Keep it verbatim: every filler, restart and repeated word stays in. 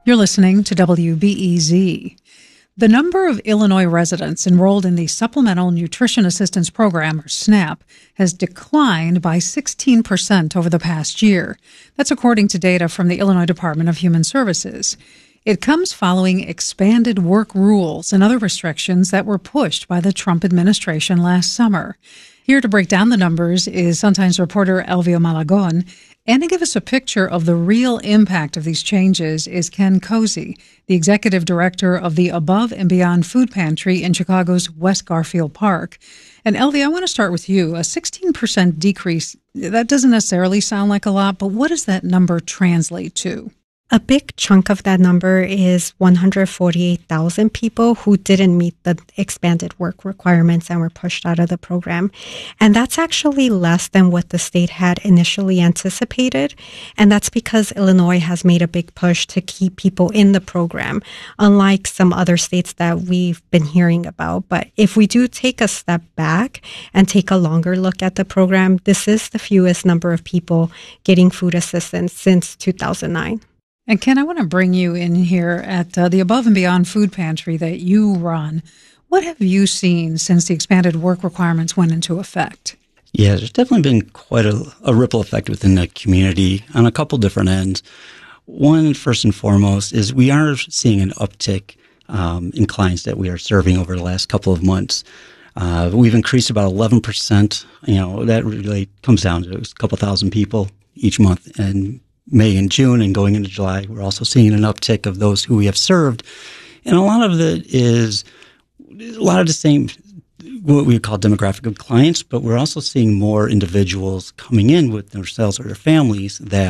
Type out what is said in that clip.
You're listening to W B E Z. The number of Illinois residents enrolled in the Supplemental Nutrition Assistance Program, or SNAP, has declined by sixteen percent over the past year. That's according to data from the Illinois Department of Human Services. It comes following expanded work rules and other restrictions that were pushed by the Trump administration last summer. Here to break down the numbers is Sun-Times reporter Elvia Malagon. And to give us a picture of the real impact of these changes is Ken Cozy, the executive director of the Above and Beyond Food Pantry in Chicago's West Garfield Park. And Elvia, I want to start with you. A sixteen percent decrease, that doesn't necessarily sound like a lot, but what does that number translate to? A big chunk of that number is one hundred forty-eight thousand people who didn't meet the expanded work requirements and were pushed out of the program. And that's actually less than what the state had initially anticipated. And that's because Illinois has made a big push to keep people in the program, unlike some other states that we've been hearing about. But if we do take a step back and take a longer look at the program, this is the fewest number of people getting food assistance since two thousand nine. And Ken, I want to bring you in here at uh, the Above and Beyond Food Pantry that you run. What have you seen since the expanded work requirements went into effect? Yeah, there's definitely been quite a, a ripple effect within the community on a couple different ends. One, first and foremost, is we are seeing an uptick um, in clients that we are serving over the last couple of months. Uh, we've increased about eleven percent. You know, that really comes down to a couple thousand people each month. And May and June and going into July, we're also seeing an uptick of those who we have served. And a lot of it is a lot of the same, what we call demographic of clients, but we're also seeing more individuals coming in with themselves or their families that